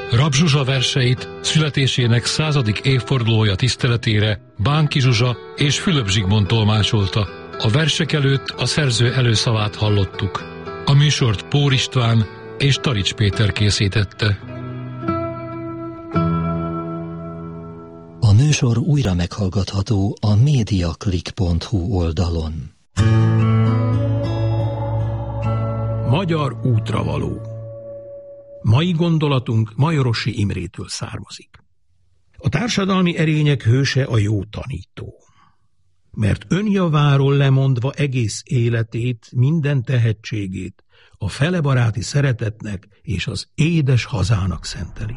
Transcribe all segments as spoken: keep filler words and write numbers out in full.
Rab Zsuzsa verseit születésének századik évfordulója tiszteletére Bánki Zsuzsa és Fülöp Zsigmond tolmácsolta. A versek előtt a szerző előszavát hallottuk. A műsort Pór István és Tarics Péter készítette. A műsor újra meghallgatható a mediaclick pont hu oldalon. Magyar útravaló. Mai gondolatunk Majorosi Imrétől származik. A társadalmi erények hőse a jó tanító. Mert önjaváról lemondva egész életét, minden tehetségét a felebaráti szeretetnek és az édes hazának szenteli.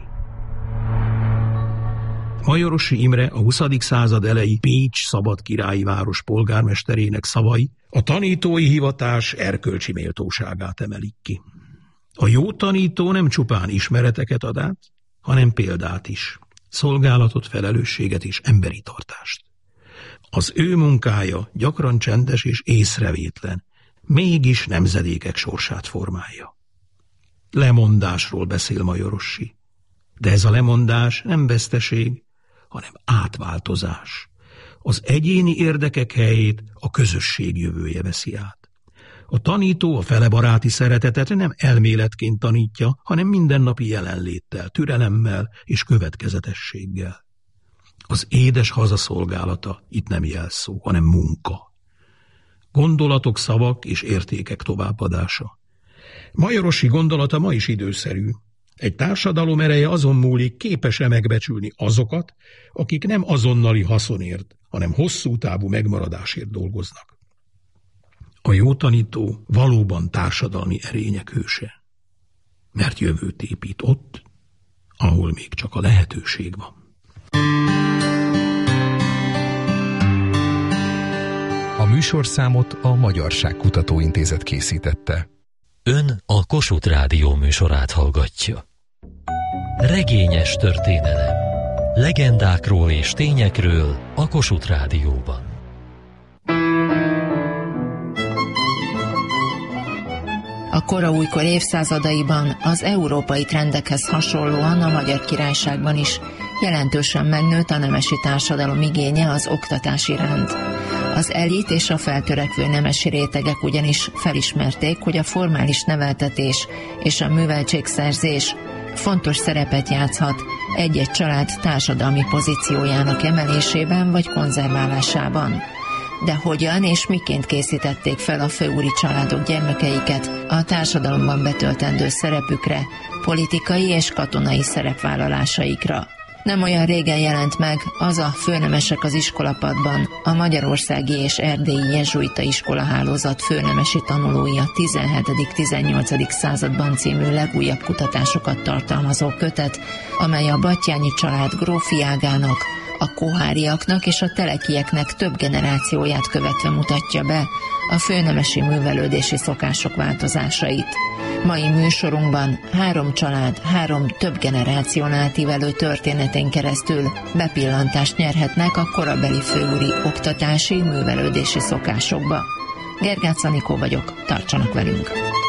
Majorosi Imre a huszadik század elejé Pécs szabadkirályi város polgármesterének szavai a tanítói hivatás erkölcsi méltóságát emelik ki. A jó tanító nem csupán ismereteket ad át, hanem példát is, szolgálatot, felelősséget és emberi tartást. Az ő munkája gyakran csendes és észrevétlen, mégis nemzedékek sorsát formálja. Lemondásról beszél Majorosi, de ez a lemondás nem veszteség, hanem átváltozás. Az egyéni érdekek helyét a közösség jövője veszi át. A tanító a felebaráti szeretetet nem elméletként tanítja, hanem mindennapi jelenléttel, türelemmel és következetességgel. Az édes haza szolgálata itt nem jelszó, hanem munka. Gondolatok, szavak és értékek továbbadása. Majorosi gondolata ma is időszerű. Egy társadalom ereje azon múlik, képes-e megbecsülni azokat, akik nem azonnali haszonért, hanem hosszú távú megmaradásért dolgoznak. A jó tanító valóban társadalmi erények hőse, mert jövőt épít ott, ahol még csak a lehetőség van. A műsorszámot a Magyarságkutató Intézet készítette. Ön a Kossuth Rádió műsorát hallgatja. Regényes történelem. Legendákról és tényekről a Kossuth Rádióban. A kora újkor évszázadaiban az európai trendekhez hasonlóan a Magyar Királyságban is jelentősen megnőtt a nemesi társadalom igénye az oktatás iránt. Az elit és a feltörekvő nemesi rétegek ugyanis felismerték, hogy a formális neveltetés és a műveltségszerzés fontos szerepet játszhat egy-egy család társadalmi pozíciójának emelésében vagy konzerválásában. De hogyan és miként készítették fel a főúri családok gyermekeiket a társadalomban betöltendő szerepükre, politikai és katonai szerepvállalásaikra? Nem olyan régen jelent meg az a Főnemesek az iskolapadban, a magyarországi és erdélyi jezsuita iskolahálózat főnemesi tanulói a tizenhetedik-tizennyolcadik században című legújabb kutatásokat tartalmazó kötet, amely a Batthyány család grófiágának, a koháriaknak és a telekieknek több generációját követve mutatja be a főnemesi művelődési szokások változásait. Mai műsorunkban három család, három több generáción átívelő történetén keresztül bepillantást nyerhetnek a korabeli főúri oktatási, művelődési szokásokba. Gergács Anikó vagyok, tartsanak velünk!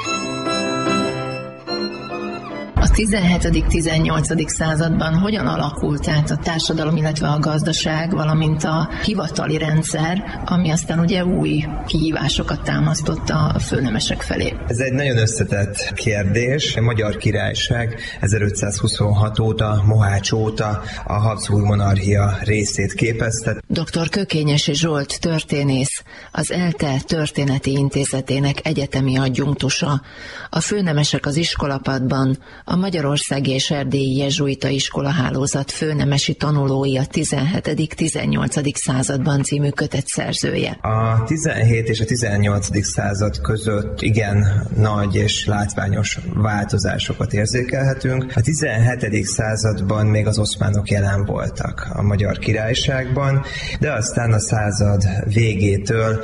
A tizenhetedik-tizennyolcadik században hogyan alakult át a társadalom, illetve a gazdaság, valamint a hivatali rendszer, ami aztán ugye új kihívásokat támasztott a főnemesek felé? Ez egy nagyon összetett kérdés. A Magyar Királyság ezerötszázhuszonhat óta, Mohács óta a Habsburg monarchia részét képezte. doktor Kökényesi Zsolt történész, az ELTE Történeti Intézetének egyetemi adjunktusa, a Főnemesek az iskolapadban, a Magyarországi és erdélyi jezsuita iskolahálózat főnemesi tanulói a tizenhetedik-tizennyolcadik században című kötet szerzője. A tizenhét és a tizennyolcadik század között igen nagy és látványos változásokat érzékelhetünk. A tizenhetedik században még az oszmánok jelen voltak a Magyar Királyságban, de aztán a század végétől,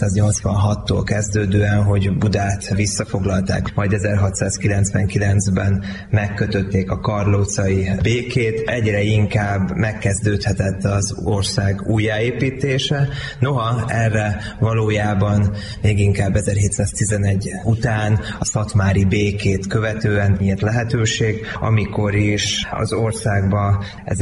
ezerhatszáznyolcvanhattól kezdődően, hogy Budát visszafoglalták, majd ezerhatszázkilencvenkilencben évben megkötötték a karlócai békét, egyre inkább megkezdődhetett az ország újjáépítése. Noha erre valójában még inkább ezerhétszáztizenegy után a szatmári békét követően nyílt lehetőség, amikor is az országban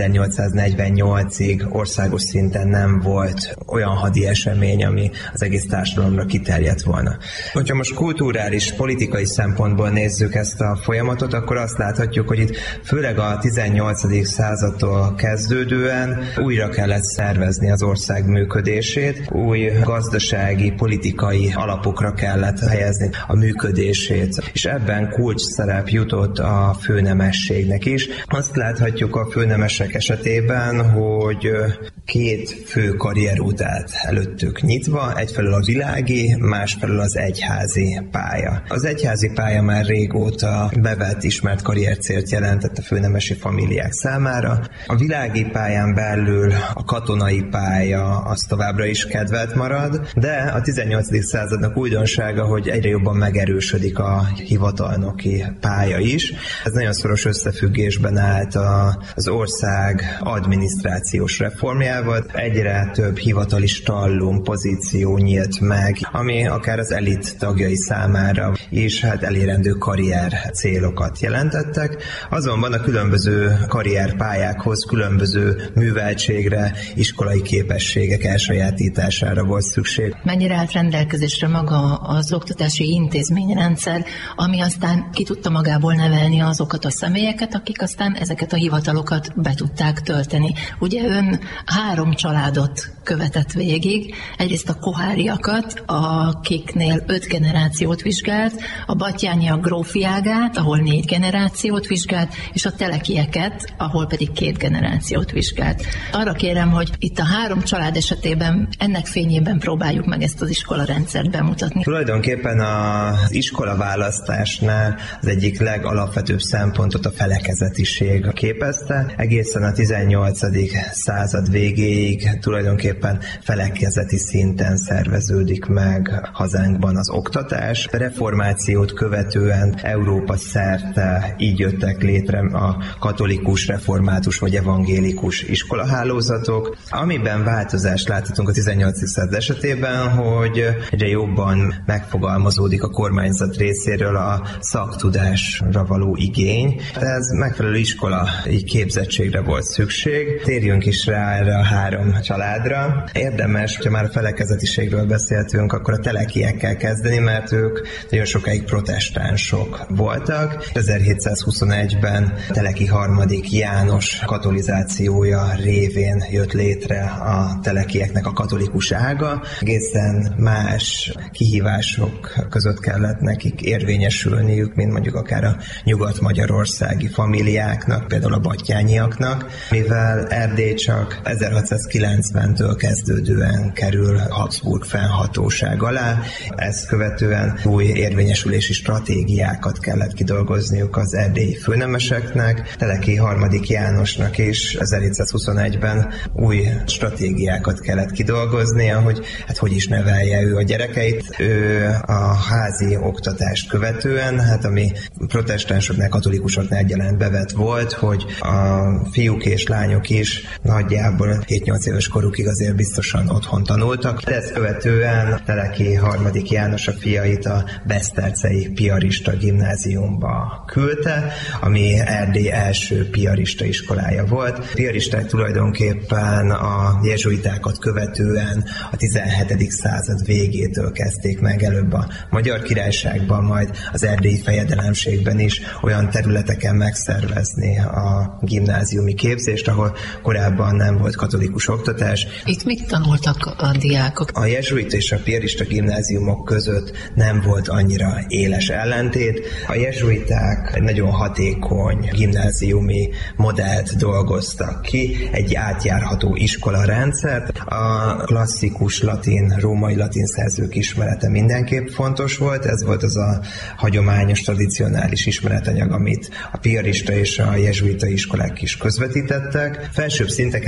ezernyolcszáznegyvennyolcig országos szinten nem volt olyan hadi esemény, ami az egész társadalomra kiterjedt volna. Hogyha most kulturális, politikai szempontból nézzük ezt a folyamatot, akkor azt láthatjuk, hogy itt főleg a tizennyolcadik századtól kezdődően újra kellett szervezni az ország működését, új gazdasági, politikai alapokra kellett helyezni a működését, és ebben kulcs szerep jutott a főnemességnek is. Azt láthatjuk a főnemesek esetében, hogy két fő karrierút állt előttük nyitva, egyfelől a világi, másfelől az egyházi pálya. Az egyházi pálya már régóta bevett, ismert karriercélt jelentett a főnemesi famíliák számára. A világi pályán belül a katonai pálya az továbbra is kedvelt marad, de a tizennyolcadik századnak újdonsága, hogy egyre jobban megerősödik a hivatalnoki pálya is. Ez nagyon szoros összefüggésben állt az ország adminisztrációs reformjával. Egyre több hivatali stallum pozíció nyílt meg, ami akár az elit tagjai számára is hát elérendő karrier célokat jelentettek. Azonban a különböző karrierpályákhoz különböző műveltségre, iskolai képességek elsajátítására volt szükség. Mennyire állt rendelkezésre maga az oktatási intézményrendszer, ami aztán ki tudta magából nevelni azokat a személyeket, akik aztán ezeket a hivatalokat be tudták tölteni. Ugye ön három családot követett végig, egyrészt a koháriakat, akiknél öt generációt vizsgált, a Batthyányiak grófiágát, ahol négy generációt vizsgált, és a Telekieket, ahol pedig két generációt vizsgált. Arra kérem, hogy itt a három család esetében ennek fényében próbáljuk meg ezt az iskolarendszert bemutatni. Tulajdonképpen az iskolaválasztásnál az egyik legalapvetőbb szempontot a felekezetiség képezte. Egészen a tizennyolcadik század végéig tulajdonképpen felekezeti szinten szerveződik meg hazánkban az oktatás. A reformációt követően Európa szerte így jöttek létre a katolikus, református vagy evangélikus iskolahálózatok, amiben változást láthatunk a tizennyolcadik század esetében, hogy egyre jobban megfogalmazódik a kormányzat részéről a szaktudásra való igény. Ez megfelelő iskolai képzettségre volt szükség. Térjünk is rá erre a három családra. Érdemes, hogyha már a felekezetiségről beszéltünk, akkor a Telekiekkel kezdeni, mert ők nagyon sokáig protestánsok voltak. ezerhétszázhuszonegyben Teleki harmadik János katolizációja révén jött létre a Telekieknek a katolikus ága. Egészen más kihívások között kellett nekik érvényesülniük, mint mondjuk akár a nyugat-magyarországi famíliáknak, például a Batthyányiaknak, mivel Erdély csak ezerhatszázkilencventől kezdődően kerül Habsburg fennhatóság alá. Ezt követően új érvényesülési stratégiákat kellett kidolgozniuk az erdélyi főnemeseknek. Teleki harmadik Jánosnak is ezerhétszázhuszonegyben új stratégiákat kellett kidolgoznia, hogy hát hogy is nevelje ő a gyerekeit. Ő a házi oktatást követően, hát ami protestánsoknál, katolikusoknál egyaránt bevett volt, hogy a fiúk és lányok is nagyjából hét-nyolc éves korukig azért biztosan otthon tanultak. De ezt követően Teleki harmadik János a fiait a besztercei piarista gimnáziumba küldte, ami Erdély első piarista iskolája volt. Piaristák tulajdonképpen a jezsuitákat követően a tizenhetedik század végétől kezdték meg, előbb a Magyar Királyságban, majd az erdélyi fejedelemségben is olyan területeken megszervezni a gimnáziumi képzést, ahol korábban nem volt katolikus oktatás. Itt mit tanultak a diákok? A jezsuita és a piarista gimnáziumok között nem volt annyira éles ellentét. A jezsuiták egy nagyon hatékony gimnáziumi modellt dolgoztak ki, egy átjárható iskolarendszert. A klasszikus latin, római latin szerzők ismerete mindenképp fontos volt, ez volt az a hagyományos, tradicionális ismeretanyag, amit a piarista és a jezsuita iskolák is közvetítettek. Felsőbb szinteken pedig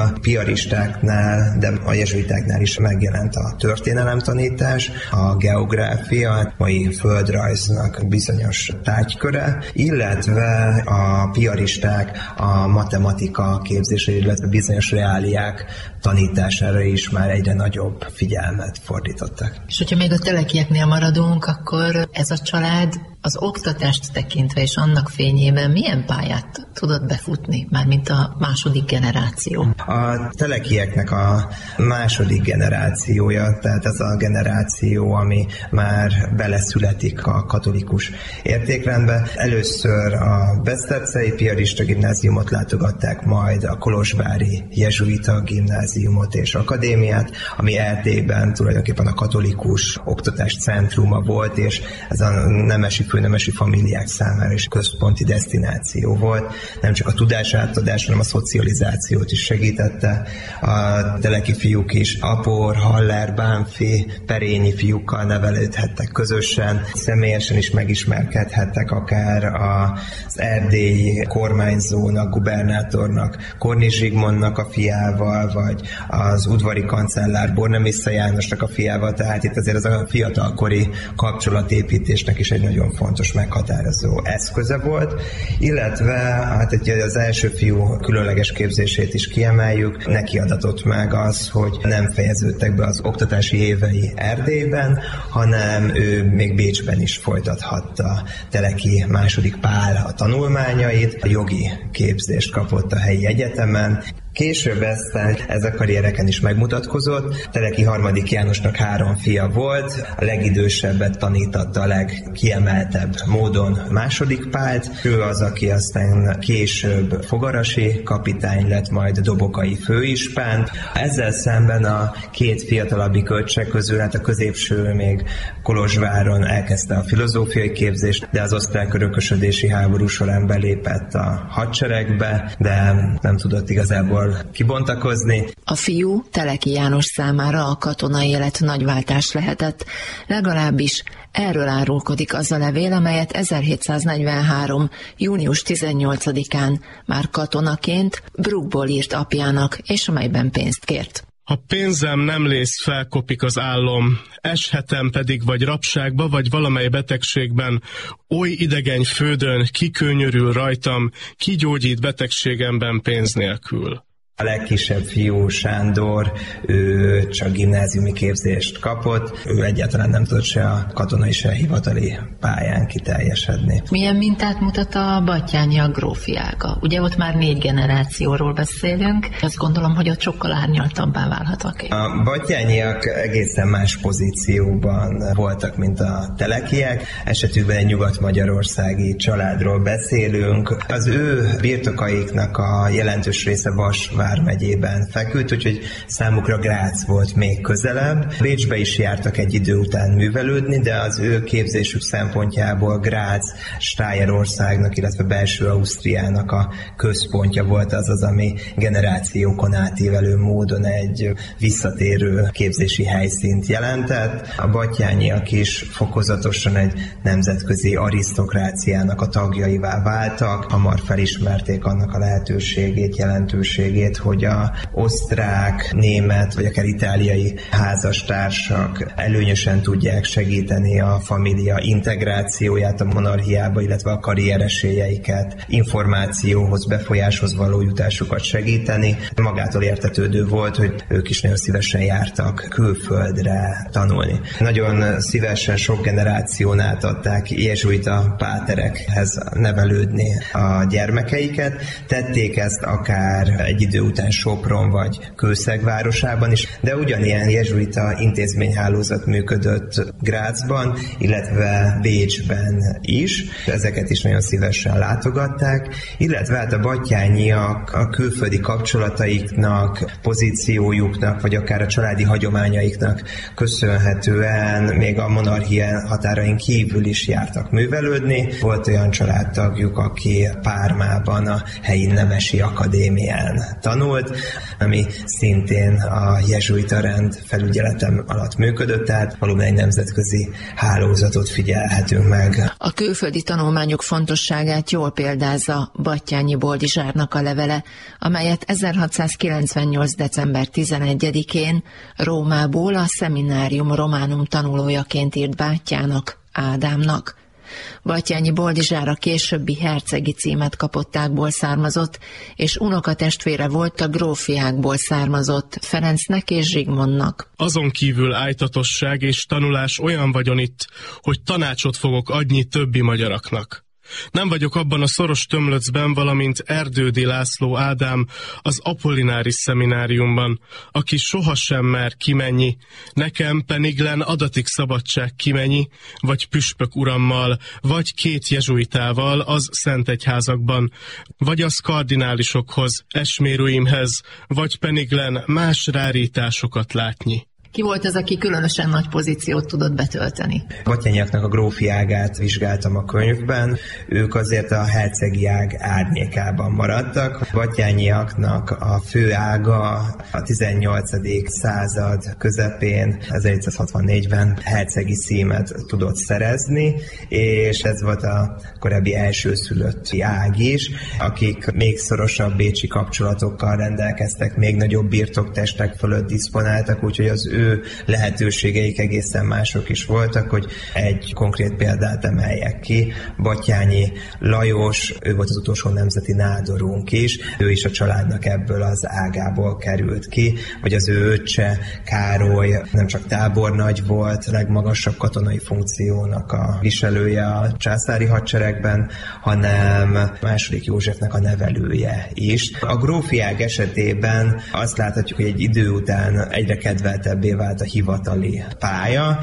a piaristáknál, de a jezsuitáknál is megjelent a történelemtanítás, a geográfia, mai földrajznak bizonyos tárgyköre, illetve a piaristák a matematika képzésére, illetve bizonyos reáliák tanítására is már egyre nagyobb figyelmet fordítottak. És hogyha még a telekieknél maradunk, akkor ez a család az oktatást tekintve és annak fényében milyen pályát tudott befutni, mármint a második generáció? A telekieknek a második generációja, tehát ez a generáció, ami már beleszületik a katolikus értékrendbe. Először a Besztercei piarista gimnáziumot látogatták, majd a kolozsvári jezsuita gimnáziumot és akadémiát, ami Erdélyben tulajdonképpen a katolikus oktatás centruma volt, és ez a nemesi főnemesi famíliák számára is központi desztináció volt. Nem csak a tudásátadás, hanem a szocializációt is segítette. A teleki fiúk is Apor, Haller, Bánfi, Perényi fiúkkal nevelődhettek közösen, személyesen is megismerkedhettek akár az erdélyi kormányzónak, gubernátornak, Kornis Zsigmondnak a fiával, vagy az udvari kancellár Bornemisza Jánosnak a fiával, tehát itt azért ez a fiatalkori kapcsolatépítésnek is egy nagyon fontos meghatározó eszköze volt, illetve hát egy, az első fiú különleges képzését is kiemeljük, neki adatott meg az, hogy nem fejeződtek be az oktatási évei Erdélyben, hanem ő még Bécsben is folytathatta Teleki második Pál a tanulmányait, a jogi képzést kapott a helyi egyetemen. Később aztán ez a karriereken is megmutatkozott. Teleki harmadik Jánosnak három fia volt, a legidősebbet tanítatta a legkiemeltebb módon második Pált. Ő az, aki aztán később fogarasi kapitány lett, majd dobokai főispán. Ezzel szemben a két fiatalabbi kölcsek közül, hát a középső még Kolozsváron elkezdte a filozófiai képzést, de az osztrák örökösödési háború során belépett a hadseregbe, de nem tudott igazából kibontakozni. A fiú Teleki János számára a katonai élet nagy váltás lehetett, legalábbis erről árulkodik az a levél, amelyet ezerhétszáznegyvenhárom. június tizennyolcadikán már katonaként Bruckból írt apjának, és amelyben pénzt kért. Ha pénzem nem lész, felkopik az állom, eshetem pedig vagy rabságba, vagy valamely betegségben, oly idegeny földön, kikönyörül rajtam, kigyógyít betegségemben pénz nélkül. A legkisebb fiú, Sándor, ő csak gimnáziumi képzést kapott, ő egyáltalán nem tudott se a katonai, se a hivatali pályán kiteljesedni. Milyen mintát mutat a Battyányiak grófjága? Ugye ott már négy generációról beszélünk, azt gondolom, hogy ott sokkal árnyaltabbá válhatnak. A Battyányiak egészen más pozícióban voltak, mint a telekiek. Esetükben egy nyugat-magyarországi családról beszélünk. Az ő birtokaiknak a jelentős része Vas vármegyében feküdt, úgyhogy számukra Grác volt még közelebb. Bécsbe is jártak egy idő után művelődni, de az ő képzésük szempontjából Grác Stájerországnak, illetve belső Ausztriának a központja volt, az az, ami generációkon átívelő módon egy visszatérő képzési helyszínt jelentett. A Battyányiak is fokozatosan egy nemzetközi arisztokráciának a tagjaivá váltak, hamar felismerték annak a lehetőségét, jelentőségét, hogy a osztrák, német vagy akár itáliai házastársak előnyösen tudják segíteni a família integrációját a monarchiába, illetve a karrieresélyeiket, információhoz, befolyáshoz való jutásukat segíteni. Magától értetődő volt, hogy ők is nagyon szívesen jártak külföldre tanulni. Nagyon szívesen sok generáción át adták jezsuita páterekhez nevelődni a gyermekeiket. Tették ezt akár egy idő után Sopron vagy Kőszeg városában is, de ugyanilyen jezsuita intézményhálózat működött Grácsban, illetve Bécsben is. Ezeket is nagyon szívesen látogatták, illetve hát a Battyányiak a külföldi kapcsolataiknak, pozíciójuknak, vagy akár a családi hagyományaiknak köszönhetően még a monarchia határain kívül is jártak művelődni. Volt olyan családtagjuk, aki Pármában a helyi nemesi akadémián tanított, tanult, ami szintén a jezsuita rend felügyeletem alatt működött, tehát valóban egy nemzetközi hálózatot figyelhetünk meg. A külföldi tanulmányok fontosságát jól példázza Batthyány Boldizsárnak a levele, amelyet ezerhatszázkilencvennyolc. december tizenegyedikén Rómából a Seminarium Romanum tanulójaként írt bátyjának, Ádámnak. Batthyány Boldizsár a későbbi hercegi címet kapott ágból származott, és unokatestvére volt a grófiákból származott Ferencnek és Zsigmondnak. Azon kívül ájtatosság és tanulás olyan vagyon itt, hogy tanácsot fogok adni többi magyaraknak. Nem vagyok abban a szoros tömlöcben, valamint Erdődy László Ádám az Apollináris szemináriumban, aki sohasem mer kimenni, nekem peniglen adatik szabadság kimenni, vagy püspök urammal, vagy két jezsuitával az szentegyházakban, vagy az kardinálisokhoz, esméruimhez, vagy peniglen más rárításokat látni. Ki volt az, aki különösen nagy pozíciót tudott betölteni? Battyányaknak a grófi ágát vizsgáltam a könyvben, ők azért a hercegi ág árnyékában maradtak. Battyányiaknak a fő ága a tizennyolcadik század közepén, ezerhétszázhatvannégyben hercegi szímet tudott szerezni, és ez volt a korábbi elsőszülötti ág is, akik még szorosabb bécsi kapcsolatokkal rendelkeztek, még nagyobb birtoktestek fölött diszponáltak, úgyhogy az ő lehetőségeik egészen mások is voltak, hogy egy konkrét példát emeljek ki. Batthyányi Lajos, ő volt az utolsó nemzeti nádorunk is, ő is a családnak ebből az ágából került ki, vagy az ő öccse Károly nem csak tábornagy volt, legmagasabb katonai funkciónak a viselője a császári hadseregben, hanem második Józsefnek a nevelője is. A grófiák esetében azt láthatjuk, hogy egy idő után egyre kedveltebbé vált a hivatali pálya.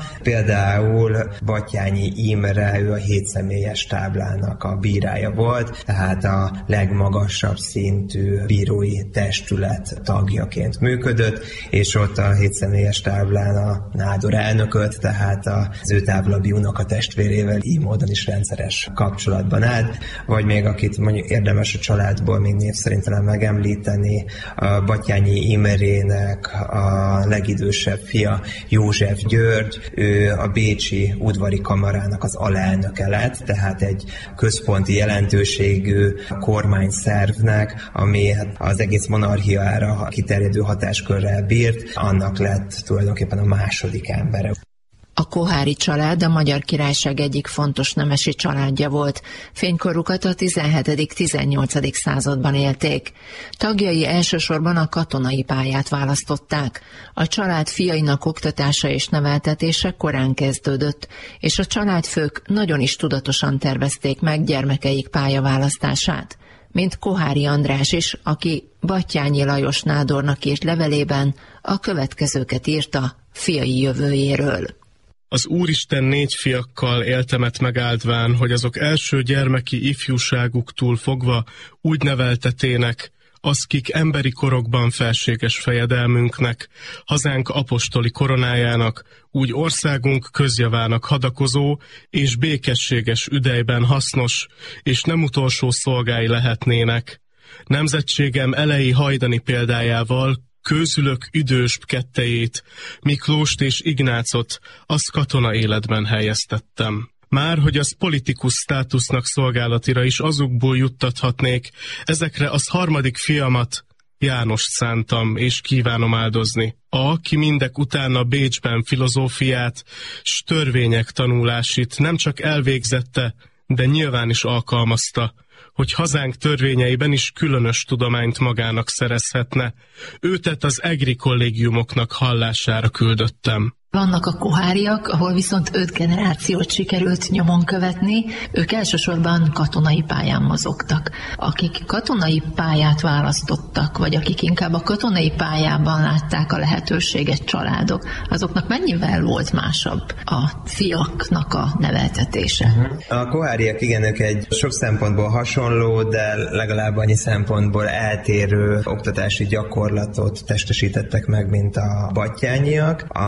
Például Batthyányi Imre, ő a hétszemélyes táblának a bírája volt, tehát a legmagasabb szintű bírói testület tagjaként működött, és ott a hétszemélyes táblán a nádor elnököt, tehát az ő táblabbi unokatestvérével így módon is rendszeres kapcsolatban állt, vagy még akit mondjuk érdemes a családból még név szerint talán megemlíteni, a Batthyányi Imrének a legidősebb fia József György, ő a bécsi udvari kamarának az alelnöke lett, tehát egy központi jelentőségű kormányszervnek, ami az egész monarchiára kiterjedő hatáskörrel bírt, annak lett tulajdonképpen a második embere. A Koháry család a Magyar Királyság egyik fontos nemesi családja volt. Fénykorukat a tizenhetedik-tizennyolcadik században élték. Tagjai elsősorban a katonai pályát választották. A család fiainak oktatása és neveltetése korán kezdődött, és a családfők nagyon is tudatosan tervezték meg gyermekeik pályaválasztását. Mint Koháry András is, aki Batthyányi Lajos nádornak írt levelében a következőket írta fiai jövőjéről. Az Úristen négy fiakkal éltemet megáldván, hogy azok első gyermeki ifjúságuktól fogva úgy neveltetének, az kik emberi korokban felséges fejedelmünknek, hazánk apostoli koronájának, úgy országunk közjavának hadakozó és békességes üdejben hasznos, és nem utolsó szolgái lehetnének. Nemzetségem elejé hajdani példájával közülök üdősbb kettejét, Miklóst és Ignácot, az katona életben helyeztettem. Már hogy az politikus státusznak szolgálatira is azokból juttathatnék, ezekre az harmadik fiamat, Jánost szántam, és kívánom áldozni. A, ki mindek utána Bécsben filozófiát, s törvények tanulásit nem csak elvégzette, de nyilván is alkalmazta, hogy hazánk törvényeiben is különös tudományt magának szerezhetne. Őtet az egri kollégiumoknak hallására küldöttem. Vannak a koháriak, ahol viszont öt generációt sikerült nyomon követni, ők elsősorban katonai pályán mozogtak. Akik katonai pályát választottak, vagy akik inkább a katonai pályában látták a lehetőséget családok, azoknak mennyivel volt másabb a fiaknak a neveltetése? A koháriak igen, ők egy sok szempontból hasonló, de legalább annyi szempontból eltérő oktatási gyakorlatot testesítettek meg, mint a battyányiak. A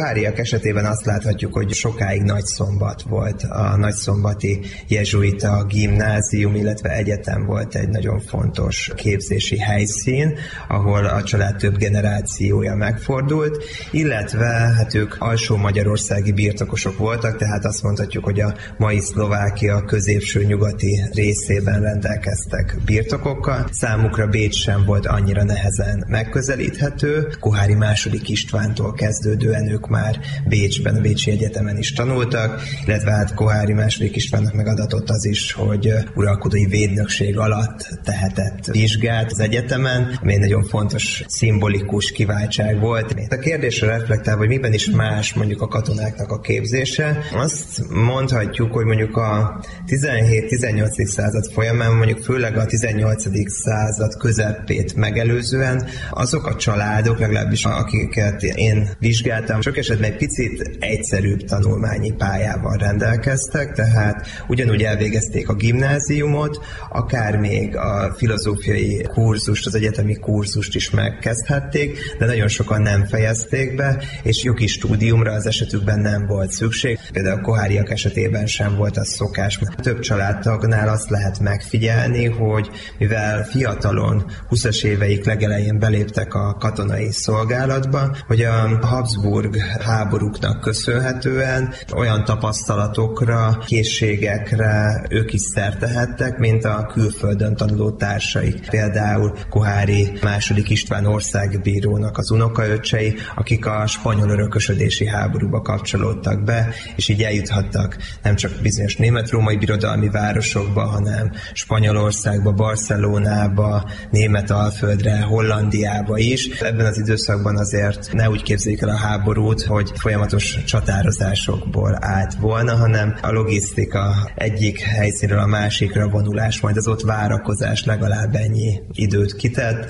koháriak esetében azt láthatjuk, hogy sokáig Nagyszombat volt. A nagyszombati jezsuita gimnázium, illetve egyetem volt egy nagyon fontos képzési helyszín, ahol a család több generációja megfordult, illetve hát ők alsó magyarországi birtokosok voltak, tehát azt mondhatjuk, hogy a mai Szlovákia középső nyugati részében rendelkeztek birtokokkal. Számukra Bécs sem volt annyira nehezen megközelíthető. Koháry második Istvántól kezdődően ők már Bécsben, a Bécsi Egyetemen is tanultak, illetve hát Koháry második Istvánnak megadatott az is, hogy uralkodói védnökség alatt tehetett vizsgát az egyetemen, ami egy nagyon fontos szimbolikus kiváltság volt. A kérdésre reflektálva, hogy miben is más mondjuk a katonáknak a képzése, azt mondhatjuk, hogy mondjuk a tizenhét-tizennyolcadik század folyamán, mondjuk főleg a tizennyolcadik század közepét megelőzően azok a családok, legalábbis akiket én vizsgáltam, sok esetben egy picit egyszerűbb tanulmányi pályával rendelkeztek, tehát ugyanúgy elvégezték a gimnáziumot, akár még a filozófiai kurzust, az egyetemi kurzust is megkezdhették, de nagyon sokan nem fejezték be, és jogi stúdiumra az esetükben nem volt szükség. Például a koháriak esetében sem volt az szokás. Több családtagnál azt lehet megfigyelni, hogy mivel fiatalon, húszas éveik legelején beléptek a katonai szolgálatba, hogy a Habsburg háborúknak köszönhetően olyan tapasztalatokra, készségekre ők is szert tehettek, mint a külföldön tanuló társaik. Például Koháry második István országbírónak az unokaöccsei, akik a spanyol örökösödési háborúba kapcsolódtak be, és így eljuthattak nem csak bizonyos német-római birodalmi városokba, hanem Spanyolországba, Barcelonába, Németalföldre, Hollandiába is. Ebben az időszakban azért ne úgy képzeljük el a háborút, hogy folyamatos csatározásokból állt volna, hanem a logisztika egyik helyszínről a másikra vonulás, majd az ott várakozás legalább ennyi időt kitett.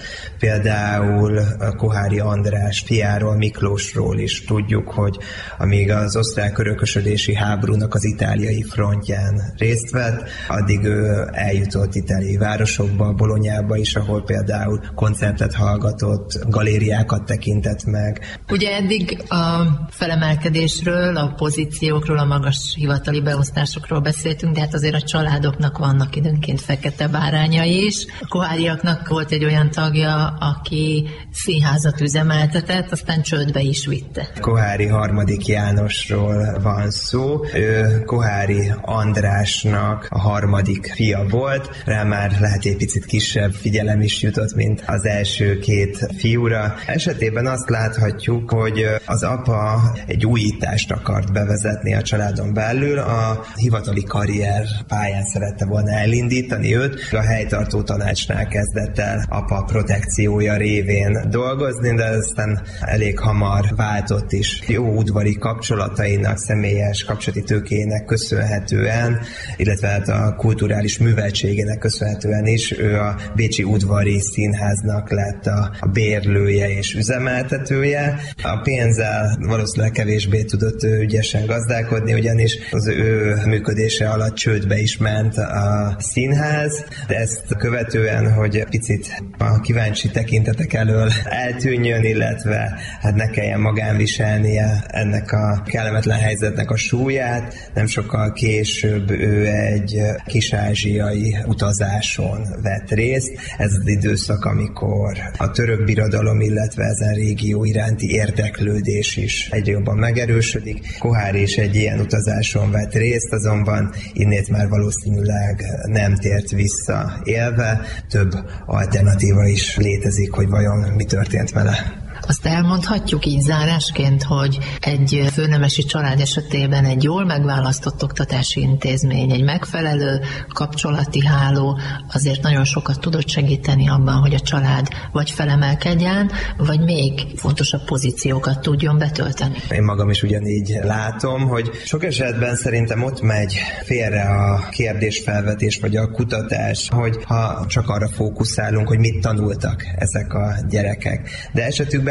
Például Koháry András fiáról, Miklósról is tudjuk, hogy amíg az osztrák örökösödési háborúnak az itáliai frontján részt vett, addig ő eljutott itáliai városokba, Bolonyába is, ahol például koncertet hallgatott, galériákat tekintett meg. Ugye eddig a felemelkedésről, a pozíciókról, a magas hivatali beosztásokról beszéltünk, de hát azért a családoknak vannak időnként fekete bárányai is. A koháriaknak volt egy olyan tagja, aki színházat üzemeltetett, aztán csődbe is vitte. Koháry harmadik Jánosról van szó. Ő Koháry Andrásnak a harmadik fia volt, rá már lehet egy picit kisebb figyelem is jutott, mint az első két fiúra. Esetében azt láthatjuk, hogy az apa egy újítást akart bevezetni a családon belül, a hivatali karrier pályán szerette volna elindítani őt. A helytartó tanácsnál kezdett el apa protekciója révén dolgozni, de aztán elég hamar váltott is. Jó udvari kapcsolatainak, személyes kapcsolati tőkének köszönhetően, illetve hát a kulturális műveltségének köszönhetően is ő a Bécsi Udvari Színháznak lett a, a bérlője és üzemeltetője. A pénzzel valószínűleg kevésbé tudott ő ügyesen gazdálkodni, ugyanis az ő működése alatt csődbe is ment a színház, de ezt követően, hogy picit a kíváncsi tekintetek elől eltűnjön, illetve hát ne kelljen magán viselnie ennek a kellemetlen helyzetnek a súlyát, nem sokkal később ő egy kis-ázsiai utazáson vett részt. Ez az időszak, amikor a török birodalom, illetve ezen régió iránti érdeklődés is egyre jobban megerősödik. Koháry is egy ilyen utazáson vett részt, azonban innét már valószínűleg nem tért vissza élve. Több alternatíva is létezik, hogy vajon mi történt vele. Azt elmondhatjuk így zárásként, hogy egy főnemesi család esetében egy jól megválasztott oktatási intézmény, egy megfelelő kapcsolati háló azért nagyon sokat tudott segíteni abban, hogy a család vagy felemelkedjen, vagy még fontosabb pozíciókat tudjon betölteni. Én magam is ugyanígy látom, hogy sok esetben szerintem ott megy félre a kérdésfelvetés vagy a kutatás, hogy ha csak arra fókuszálunk, hogy mit tanultak ezek a gyerekek. De esetükben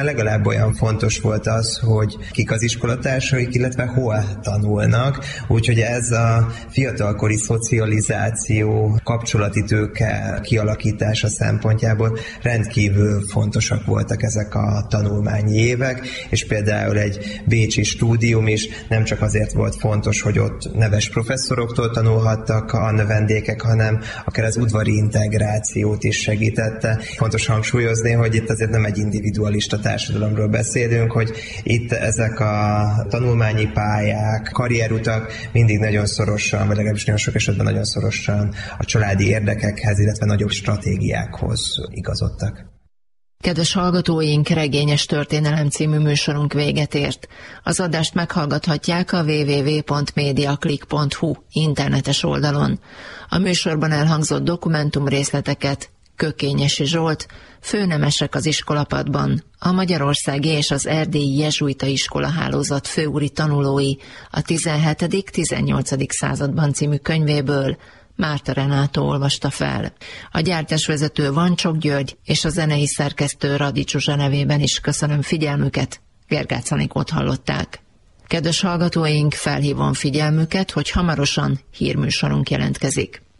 esetében legalább olyan fontos volt az, hogy kik az iskolatársaik, illetve hol tanulnak, úgyhogy ez a fiatalkori szocializáció, kapcsolati tőke kialakítása szempontjából rendkívül fontosak voltak ezek a tanulmányi évek, és például egy bécsi stúdium is nem csak azért volt fontos, hogy ott neves professzoroktól tanulhattak a növendékek, hanem akár az udvari integrációt is segítette. Fontos hangsúlyozni, hogy itt azért nem egy individualista társadalomról beszélünk, hogy itt ezek a tanulmányi pályák, karrierutak mindig nagyon szorosan, vagy legalábbis nagyon sok esetben nagyon szorosan a családi érdekekhez, illetve nagyobb stratégiákhoz igazodtak. Kedves hallgatóink, Regényes történelem című műsorunk véget ért. Az adást meghallgathatják a double-u double-u double-u pont mediaclick pont hu internetes oldalon. A műsorban elhangzott dokumentum részleteket Kökényesi Zsolt, Főnemesek az iskolapadban, a magyarországi és az erdélyi jezsuita iskola hálózat főúri tanulói a tizenhetedik-tizennyolcadik században című könyvéből Márta Renátó olvasta fel. A gyártásvezető Vancsok György és a zenei szerkesztő Radi Zsuzsa nevében is köszönöm figyelmüket, Gergác Anikót hallották. Kedves hallgatóink, felhívom figyelmüket, hogy hamarosan hírműsorunk jelentkezik.